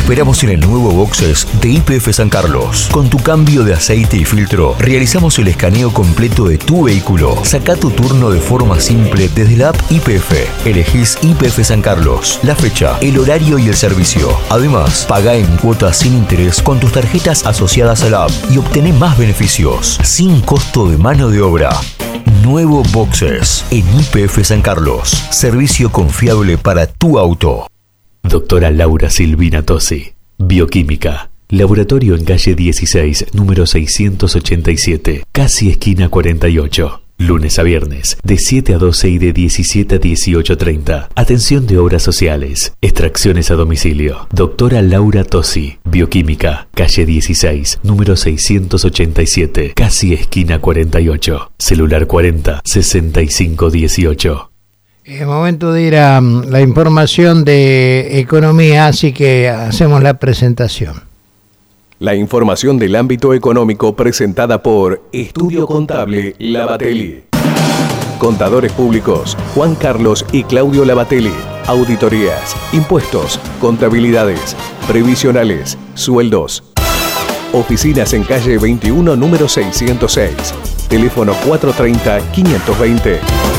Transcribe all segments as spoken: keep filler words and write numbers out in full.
esperamos en el nuevo Boxes de Y P F San Carlos. Con tu cambio de aceite y filtro, realizamos el escaneo completo de tu vehículo. Saca tu turno de forma simple desde la app Y P F. Elegís Y P F San Carlos, la fecha, el horario y el servicio. Además, paga en cuotas sin interés con tus tarjetas asociadas a la app y obtené más beneficios, sin costo de mano de obra. Nuevo Boxes en Y P F San Carlos. Servicio confiable para tu auto. Doctora Laura Silvina Tosi, Bioquímica. Laboratorio en calle dieciséis, número seiscientos ochenta y siete, casi esquina cuarenta y ocho. Lunes a viernes, de siete a doce y de diecisiete a dieciocho treinta. Atención de obras sociales. Extracciones a domicilio. Doctora Laura Tosi, Bioquímica. Calle dieciséis, número seiscientos ochenta y siete, casi esquina cuarenta y ocho. Celular cuarenta, sesenta y cinco dieciocho. Es momento de ir a um, la información de economía, así que hacemos la presentación. La información del ámbito económico presentada por Estudio Contable Lavatelli. Contadores públicos Juan Carlos y Claudio Lavatelli. Auditorías, impuestos, contabilidades, previsionales, sueldos. Oficinas en calle veintiuno, número seiscientos seis. Teléfono cuatrocientos treinta, quinientos veinte.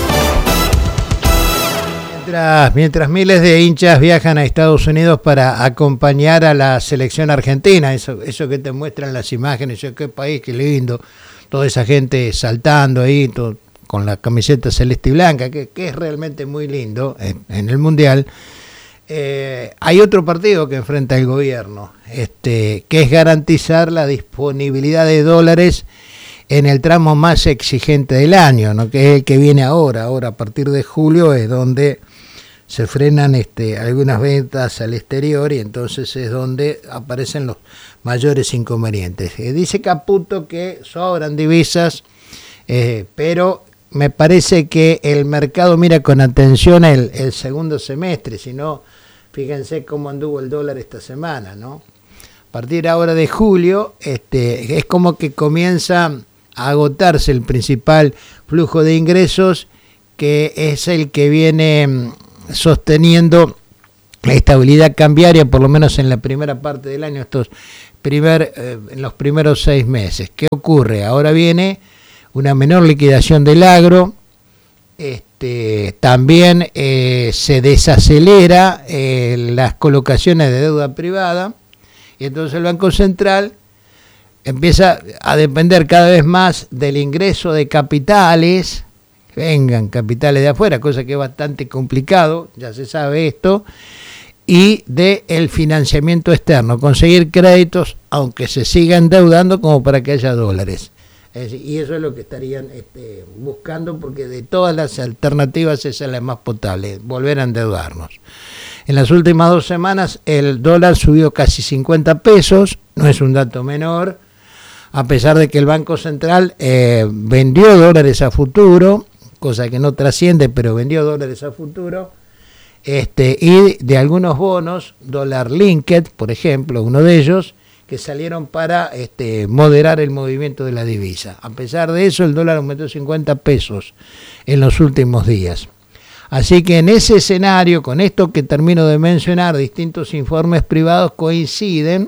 Mientras, mientras miles de hinchas viajan a Estados Unidos para acompañar a la selección argentina, eso, eso que te muestran las imágenes, yo, qué país, qué lindo, toda esa gente saltando ahí todo, con la camiseta celeste y blanca, que, que es realmente muy lindo en, en el Mundial. Eh, hay otro partido que enfrenta el gobierno, este, que es garantizar la disponibilidad de dólares en el tramo más exigente del año, ¿no? Que es el que viene ahora. Ahora, a partir de julio, es donde se frenan este, algunas ventas al exterior y entonces es donde aparecen los mayores inconvenientes. Eh, dice Caputo que sobran divisas, eh, pero me parece que el mercado mira con atención el, el segundo semestre, si no, fíjense cómo anduvo el dólar esta semana, ¿no? A partir ahora de julio, este, es como que comienza a agotarse el principal flujo de ingresos, que es el que viene sosteniendo la estabilidad cambiaria, por lo menos en la primera parte del año, estos primer, eh, en los primeros seis meses. ¿Qué ocurre? Ahora viene una menor liquidación del agro, este, también eh, se desacelera eh, las colocaciones de deuda privada, y entonces el Banco Central empieza a depender cada vez más del ingreso de capitales, vengan capitales de afuera, cosa que es bastante complicado, ya se sabe esto, y del financiamiento externo, conseguir créditos, aunque se siga endeudando, como para que haya dólares. Es decir, y eso es lo que estarían este, buscando, porque de todas las alternativas esa es la más potable, volver a endeudarnos. En las últimas dos semanas el dólar subió casi cincuenta pesos, no es un dato menor, a pesar de que el Banco Central eh, vendió dólares a futuro, cosa que no trasciende, pero vendió dólares a futuro, este, y de algunos bonos, dólar linked, por ejemplo, uno de ellos, que salieron para este, moderar el movimiento de la divisa. A pesar de eso, el dólar aumentó cincuenta pesos en los últimos días. Así que en ese escenario, con esto que termino de mencionar, distintos informes privados coinciden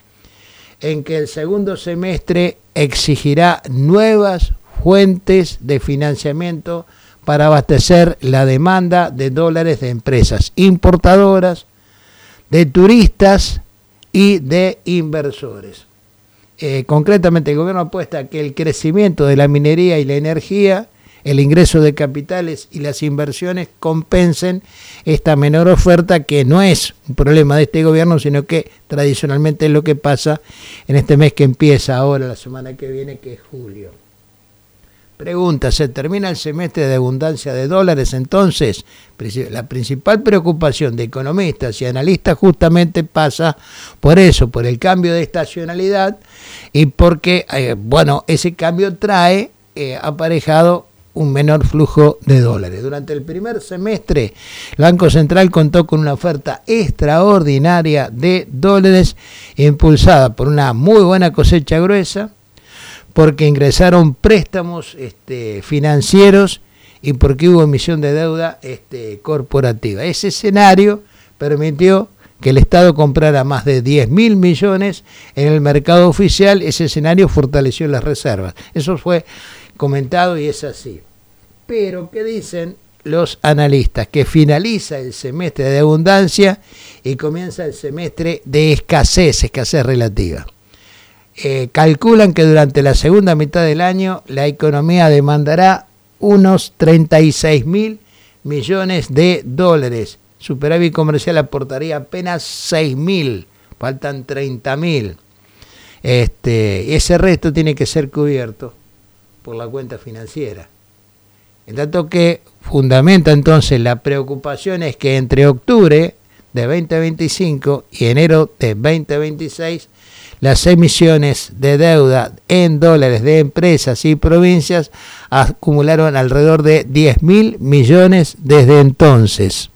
en que el segundo semestre exigirá nuevas fuentes de financiamiento para abastecer la demanda de dólares de empresas importadoras, de turistas y de inversores. Eh, concretamente, el gobierno apuesta a que el crecimiento de la minería y la energía, el ingreso de capitales y las inversiones compensen esta menor oferta, que no es un problema de este gobierno, sino que tradicionalmente es lo que pasa en este mes que empieza ahora, la semana que viene, que es julio. Pregunta, ¿se termina el semestre de abundancia de dólares? Entonces, la principal preocupación de economistas y analistas justamente pasa por eso, por el cambio de estacionalidad, y porque, eh, bueno, ese cambio trae eh, aparejado un menor flujo de dólares. Durante el primer semestre, el Banco Central contó con una oferta extraordinaria de dólares impulsada por una muy buena cosecha gruesa, porque ingresaron préstamos este, financieros y porque hubo emisión de deuda este, corporativa. Ese escenario permitió que el Estado comprara más de diez mil millones en el mercado oficial. Ese escenario fortaleció las reservas. Eso fue comentado y es así. Pero, ¿qué dicen los analistas? Que finaliza el semestre de abundancia y comienza el semestre de escasez, escasez relativa. Eh, calculan que durante la segunda mitad del año la economía demandará unos treinta y seis mil millones de dólares. Superávit comercial aportaría apenas seis mil, faltan treinta mil. Este, ese resto tiene que ser cubierto por la cuenta financiera. En tanto que fundamenta entonces la preocupación es que entre octubre de veinte veinticinco y enero de veinte veintiséis las emisiones de deuda en dólares de empresas y provincias acumularon alrededor de diez mil millones desde entonces.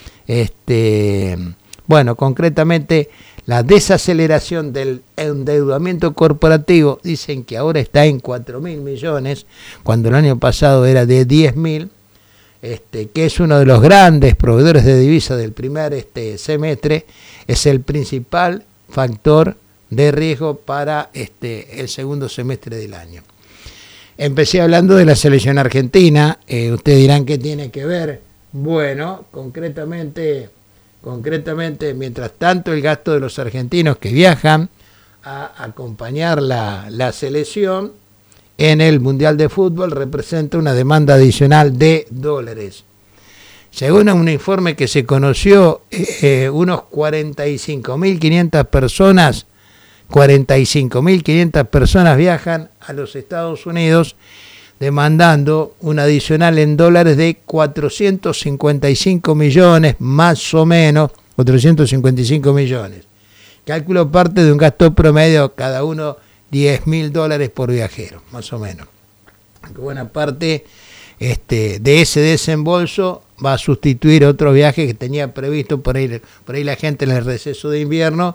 Este, bueno, concretamente la desaceleración del endeudamiento corporativo, dicen que ahora está en cuatro mil millones, cuando el año pasado era de diez mil, este, que es uno de los grandes proveedores de divisas del primer este, semestre, es el principal factor de riesgo para este, el segundo semestre del año. Empecé hablando de la selección argentina, eh, ustedes dirán qué tiene que ver. Bueno, concretamente, concretamente, mientras tanto el gasto de los argentinos que viajan a acompañar la, la selección en el Mundial de Fútbol representa una demanda adicional de dólares. Según un informe que se conoció, eh, unos cuarenta y cinco mil quinientas personas, cuarenta y cinco mil quinientas personas viajan a los Estados Unidos, demandando un adicional en dólares de cuatrocientos cincuenta y cinco millones, más o menos, cuatrocientos cincuenta y cinco millones. Cálculo parte de un gasto promedio, cada uno diez mil dólares por viajero, más o menos. Buena parte este, de ese desembolso va a sustituir otro viaje que tenía previsto por ahí, por ahí la gente en el receso de invierno,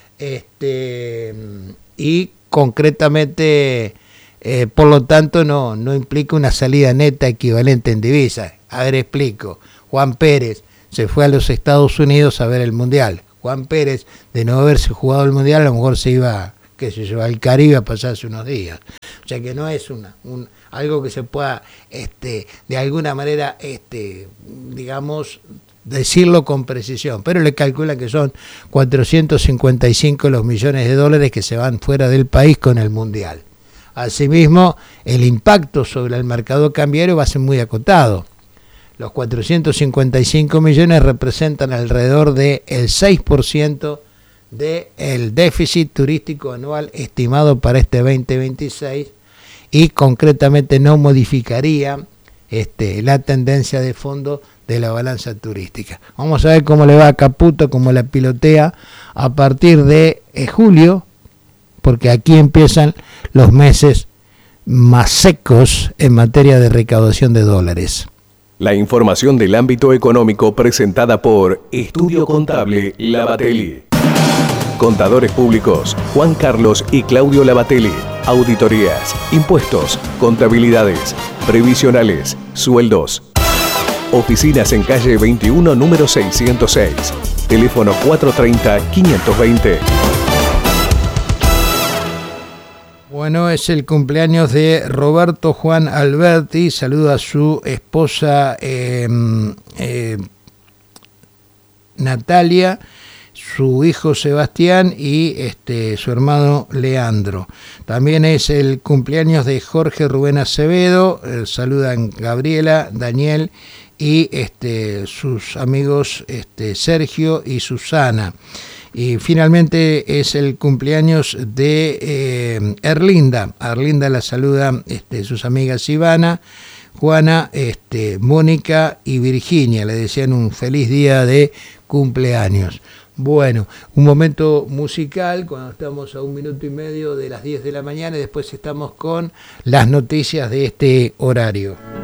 este, y concretamente... Eh, por lo tanto, no, no implica una salida neta equivalente en divisas. A ver, explico. Juan Pérez se fue a los Estados Unidos a ver el Mundial. Juan Pérez, de no haberse jugado el Mundial, a lo mejor se iba, qué sé yo, al Caribe a pasarse unos días. O sea que no es una, un, algo que se pueda, este, de alguna manera, este, digamos, decirlo con precisión. Pero le calculan que son cuatrocientos cincuenta y cinco los millones de dólares que se van fuera del país con el Mundial. Asimismo, el impacto sobre el mercado cambiario va a ser muy acotado. Los cuatrocientos cincuenta y cinco millones representan alrededor del seis por ciento del déficit turístico anual estimado para este veinte veintiséis y concretamente no modificaría este, la tendencia de fondo de la balanza turística. Vamos a ver cómo le va a Caputo, cómo la pilotea a partir de eh, julio, porque aquí empiezan los meses más secos en materia de recaudación de dólares. La información del ámbito económico presentada por Estudio Contable Lavatelli. Contadores públicos Juan Carlos y Claudio Lavatelli. Auditorías, impuestos, contabilidades, previsionales, sueldos. Oficinas en calle veintiuno, número seiscientos seis. Teléfono cuatro tres cero, cinco dos cero. Bueno, es el cumpleaños de Roberto Juan Alberti. Saluda a su esposa eh, eh, Natalia, su hijo Sebastián y este, su hermano Leandro. También es el cumpleaños de Jorge Rubén Acevedo. Eh, saludan Gabriela, Daniel y este, sus amigos este, Sergio y Susana. Y finalmente es el cumpleaños de eh, Erlinda. A Erlinda la saluda este, sus amigas Ivana, Juana, este, Mónica y Virginia. Le desean un feliz día de cumpleaños. Bueno, un momento musical cuando estamos a un minuto y medio de las diez de la mañana y después estamos con las noticias de este horario.